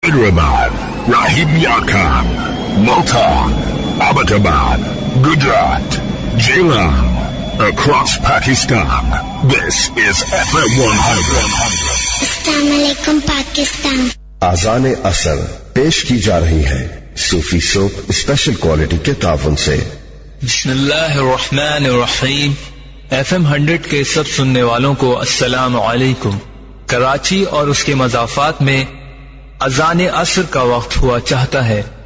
Hyderabad, Rahim Yakam, Multan, Abbottabad, Gujarat, Jhelum, across Pakistan. This is FM 100. Assalamualaikum Pakistan. आज़ान असर पेश की जा रही है सूफी सोप स्पेशल क्वालिटी के ताउन से। बिस्मिल्लाहिर्रहमानिर्रहीम। FM 100 के सब सुनने वालों को अस्सलाम वालेकुम। कराची और उसके मज़ाफ़ात में अज़ान असर का वक्त हुआ चाहता है।